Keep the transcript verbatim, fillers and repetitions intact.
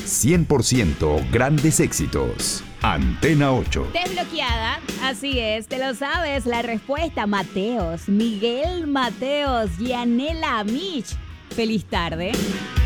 cien por ciento grandes éxitos. Antena ocho. Desbloqueada, así es, te lo sabes, la respuesta. Mateos, Miguel Mateos, Yanela Mich. Feliz tarde.